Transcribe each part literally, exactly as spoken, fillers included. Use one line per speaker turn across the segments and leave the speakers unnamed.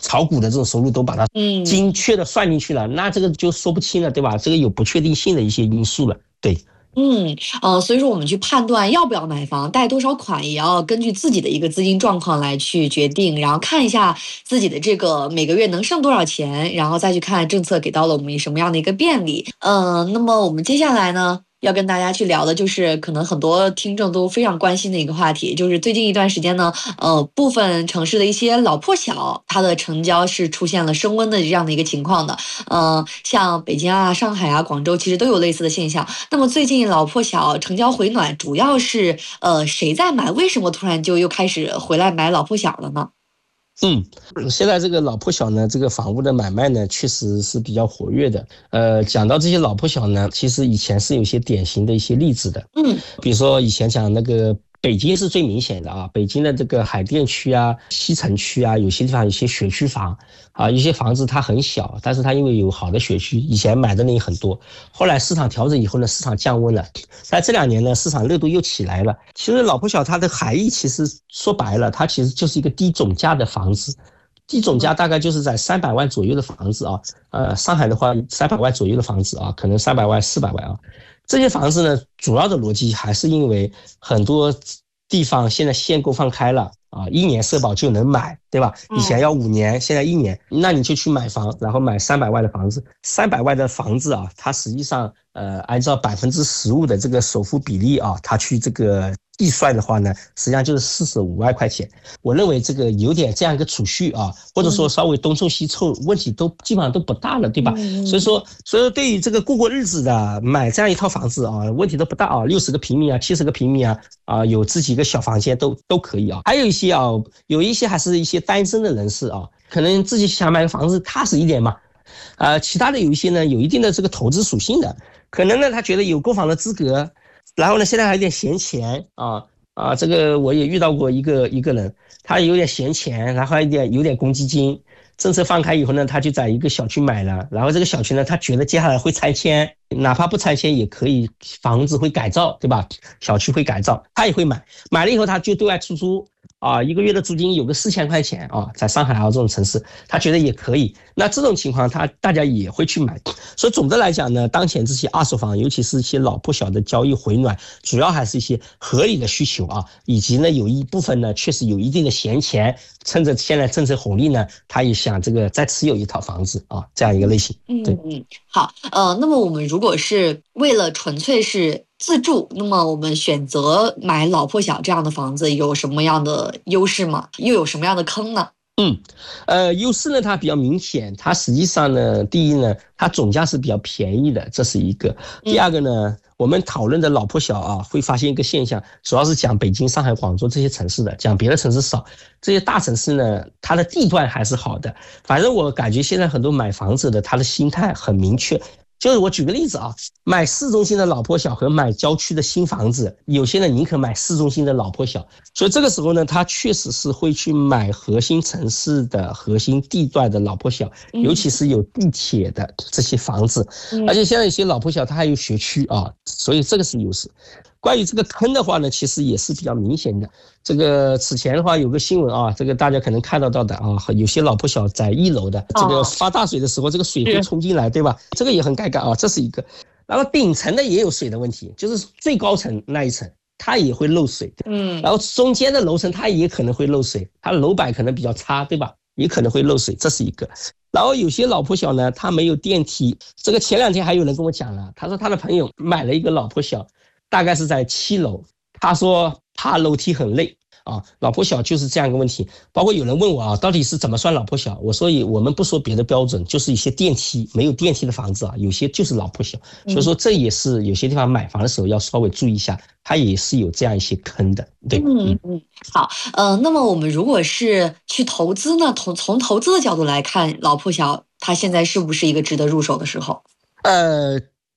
炒股的这种收入都把它
嗯
精确的算进去了，那这个就说不清了，对吧？这个有不确定性的一些因素了，对。
嗯，呃，所以说我们去判断要不要买房，贷多少款，也要根据自己的一个资金状况来去决定，然后看一下自己的这个每个月能剩多少钱，然后再去看政策给到了我们什么样的一个便利。嗯、呃，那么我们接下来呢，要跟大家去聊的就是可能很多听众都非常关心的一个话题，就是最近一段时间呢，呃，部分城市的一些老破小，它的成交是出现了升温的这样的一个情况的。呃，像北京啊、上海啊、广州，其实都有类似的现象。那么最近老破小成交回暖，主要是呃谁在买？为什么突然就又开始回来买老破小了呢？
嗯，现在这个老破小呢，这个房屋的买卖呢，确实是比较活跃的。呃，讲到这些老破小呢，其实以前是有些典型的一些例子的。
嗯，
比如说以前讲那个北京是最明显的啊，北京的这个海淀区啊、西城区啊，有些地方有些学区房啊，有些房子它很小，但是它因为有好的学区，以前买的人也很多。后来市场调整以后呢，市场降温了，在这两年呢，市场热度又起来了。其实老破小它的含义其实说白了，它其实就是一个低总价的房子。低总价大概就是在三百万左右的房子啊，呃，上海的话三百万左右的房子啊，可能三百万、四百万啊。这些房子呢，主要的逻辑还是因为很多地方现在限购放开了啊，一年社保就能买，对吧？以前要五年，现在一年，那你就去买房，然后买三百万的房子，三百万的房子啊，它实际上呃，按照百分之十五的这个首付比例啊，它去这个计算的话呢，实际上就是四十五万块钱。我认为这个有点这样一个储蓄啊，或者说稍微东凑西凑，问题都基本上都不大了，对吧？所以说，所以说对于这个过过日子的买这样一套房子啊，问题都不大啊，六十个平米啊，七十个平米啊，啊，有自己一个小房间都都可以啊。还有一些啊，有一些还是一些单身的人士啊，可能自己想买个房子踏实一点嘛。呃，其他的有一些呢，有一定的这个投资属性的，可能呢他觉得有购房的资格，然后呢现在还有点闲钱啊啊，这个我也遇到过一个一个人，他有点闲钱，然后还有点有点公积金，政策放开以后呢，他就在一个小区买了，然后这个小区呢，他觉得接下来会拆迁，哪怕不拆迁也可以，房子会改造，对吧？小区会改造，他也会买，买了以后他就对外出租。啊，一个月的租金有个四千块钱啊，在上海啊这种城市，他觉得也可以。那这种情况，他大家也会去买。所以总的来讲呢，当前这些二手房，尤其是一些老破小的交易回暖，主要还是一些合理的需求啊，以及呢有一部分呢确实有一定的闲钱，趁着现在政策红利呢，他也想这个再持有一套房子啊，这样一个类型。对，
嗯，好，呃，那么我们如果是为了纯粹是自住，那么我们选择买老破小这样的房子有什么样的优势吗？又有什么样的坑呢？
嗯，呃，优势呢，它比较明显，它实际上呢，第一呢，它总价是比较便宜的，这是一个。第二个呢，我们讨论的老破小啊，会发现一个现象，主要是讲北京、上海、广州这些城市的，讲别的城市少。这些大城市呢，它的地段还是好的。反正我感觉现在很多买房子的，他的心态很明确。就是我举个例子啊，买市中心的老破小和买郊区的新房子，有些人宁可买市中心的老破小，所以这个时候呢，他确实是会去买核心城市的核心地段的老破小，尤其是有地铁的这些房子，而且现在有些老破小它还有学区啊，所以这个是优势。关于这个坑的话呢，其实也是比较明显的。这个此前的话有个新闻啊，这个大家可能看得到的啊，有些老破小在一楼的，这个发大水的时候，这个水会冲进来，对吧？这个也很尴尬啊，这是一个。然后顶层的也有水的问题，就是最高层那一层它也会漏水的，嗯，然后中间的楼层它也可能会漏水，它楼板可能比较差，对吧？也可能会漏水，这是一个。然后有些老破小呢，它没有电梯。这个前两天还有人跟我讲了，他说他的朋友买了一个老破小，大概是在七楼，他说爬楼梯很累啊，老破小就是这样一个问题。包括有人问我啊，到底是怎么算老破小？我说我们不说别的标准，就是一些电梯没有电梯的房子啊，有些就是老破小。所以说这也是有些地方买房的时候要稍微注意一下，它也是有这样一些坑的。对，
嗯嗯，好，呃，那么我们如果是去投资呢，从从投资的角度来看，老破小它现在是不是一个值得入手的时候？
呃。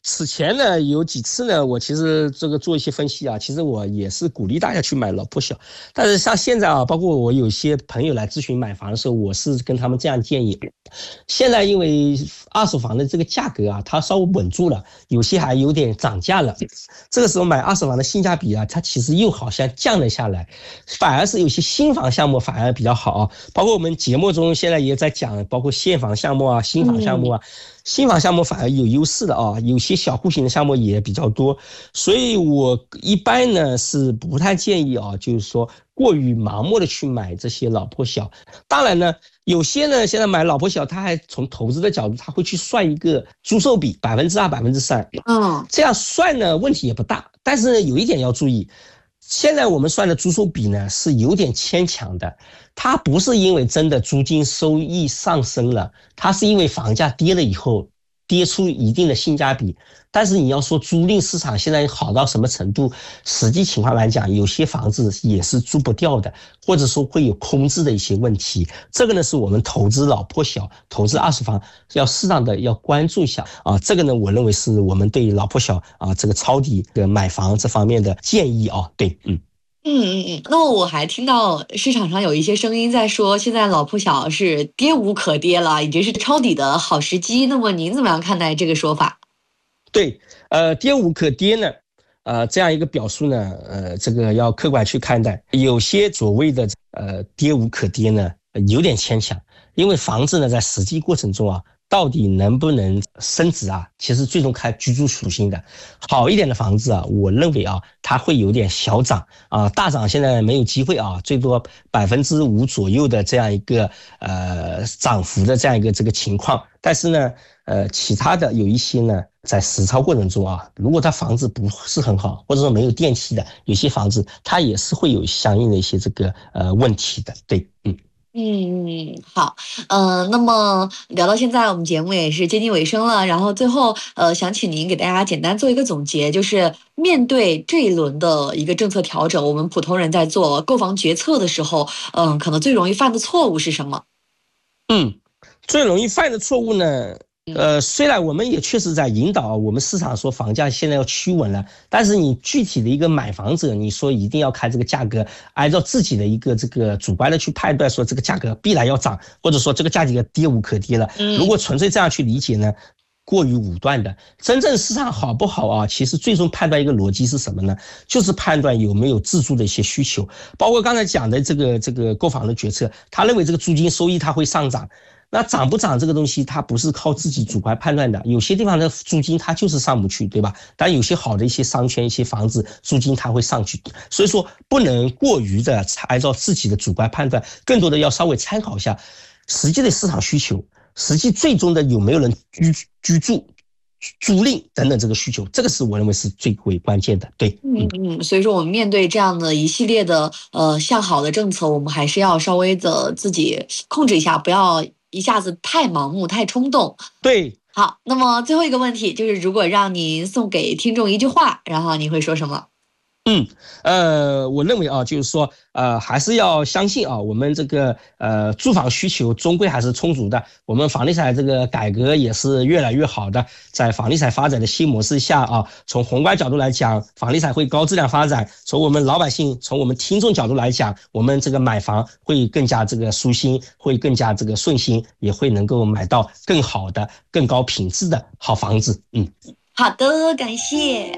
此前呢有几次呢，我其实这个做一些分析啊，其实我也是鼓励大家去买老破小，但是像现在啊，包括我有些朋友来咨询买房的时候，我是跟他们这样建议。现在因为二手房的这个价格啊，它稍微稳住了，有些还有点涨价了，这个时候买二手房的性价比啊，它其实又好像降了下来，反而是有些新房项目反而比较好啊。包括我们节目中现在也在讲，包括现房项目啊、新房项目啊。嗯新房项目反而有优势的啊，有些小户型的项目也比较多，所以我一般呢是不太建议啊，就是说过于盲目的去买这些老破小。当然呢，有些呢现在买老破小，他还从投资的角度，他会去算一个租售比百分之二、百分之三，嗯，这样算呢问题也不大，但是有一点要注意。现在我们算的租售比呢是有点牵强的，它不是因为真的租金收益上升了，它是因为房价跌了以后跌出一定的性价比。但是你要说租赁市场现在好到什么程度，实际情况来讲，有些房子也是租不掉的，或者说会有空置的一些问题。这个呢是我们投资老破小、投资二手房要适当的要关注一下啊。这个呢，我认为是我们对老破小啊这个抄底的买房这方面的建议啊。对，嗯。
嗯嗯嗯，那么我还听到市场上有一些声音在说，现在老破小是跌无可跌了，已经是抄底的好时机。那么您怎么样看待这个说法？
对，呃，跌无可跌呢，呃，这样一个表述呢，呃，这个要客观去看待。有些所谓的呃跌无可跌呢，有点牵强，因为房子呢在实际过程中啊，到底能不能升值啊，其实最终看居住属性的。好一点的房子啊，我认为啊，它会有点小涨啊，大涨现在没有机会啊，最多百分之五左右的这样一个呃涨幅的这样一个这个情况。但是呢，呃，其他的有一些呢，在实操过程中啊，如果它房子不是很好，或者说没有电梯的，有些房子它也是会有相应的一些这个呃问题的。对，嗯。
嗯，好，嗯、呃，那么聊到现在，我们节目也是接近尾声了。然后最后，呃，想请您给大家简单做一个总结，就是面对这一轮的一个政策调整，我们普通人在做购房决策的时候，嗯、呃，可能最容易犯的错误是什么？
嗯，最容易犯的错误呢？呃，虽然我们也确实在引导我们市场说房价现在要趋稳了，但是你具体的一个买房者，你说一定要看这个价格，按照自己的一个这个主观的去判断，说这个价格必然要涨，或者说这个价格跌无可跌了。如果纯粹这样去理解呢，过于武断的。真正市场好不好啊，其实最终判断一个逻辑是什么呢？就是判断有没有自住的一些需求，包括刚才讲的这个这个购房的决策，他认为这个租金收益它会上涨。那涨不涨这个东西，它不是靠自己主观判断的。有些地方的租金它就是上不去，对吧？但有些好的一些商圈、一些房子，租金它会上去。所以说，不能过于的按照自己的主观判断，更多的要稍微参考一下实际的市场需求，实际最终的有没有人居居住、租赁等等这个需求，这个是我认为是最为关键的。对，
嗯嗯，所以说我们面对这样的一系列的呃向好的政策，我们还是要稍微的自己控制一下，不要一下子太盲目、太冲动。
对，
好，那么最后一个问题就是，如果让您送给听众一句话，然后你会说什么？
嗯，呃，我认为啊，就是说，呃，还是要相信啊，我们这个呃住房需求终归还是充足的。我们房地产这个改革也是越来越好的，在房地产发展的新模式下啊，从宏观角度来讲，房地产会高质量发展；从我们老百姓、从我们听众角度来讲，我们这个买房会更加这个舒心，会更加这个顺心，也会能够买到更好的、更高品质的好房子。嗯，
好的，感谢。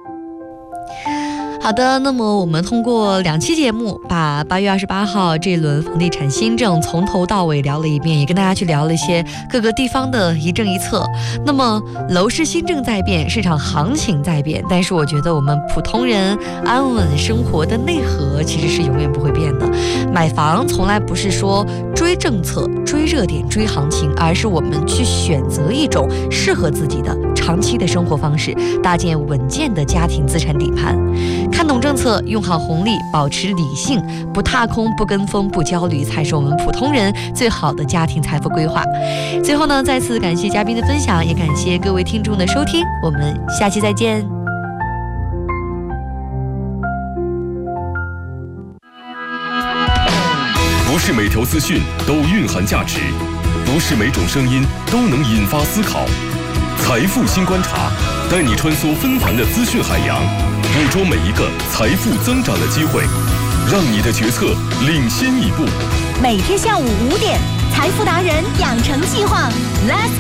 好的，那么我们通过两期节目，把八月二十八号这轮房地产新政从头到尾聊了一遍，也跟大家去聊了一些各个地方的一政一策。那么楼市新政在变，市场行情在变，但是我觉得我们普通人安稳生活的内核其实是永远不会变的。买房从来不是说追政策、追热点、追行情，而是我们去选择一种适合自己的长期的生活方式，搭建稳健的家庭资产底盘。看懂政策，用好红利，保持理性，不踏空，不跟风，不焦虑，才是我们普通人最好的家庭财富规划。最后呢，再次感谢嘉宾的分享，也感谢各位听众的收听，我们下期再见。
不是每条资讯都蕴含价值，不是每种声音都能引发思考。财富新观察， 带你穿梭纷繁的资讯海洋，捕捉每一个财富增长的机会，让你的决策领先一步。
每天下午五点，财富达人养成计划 ，Let's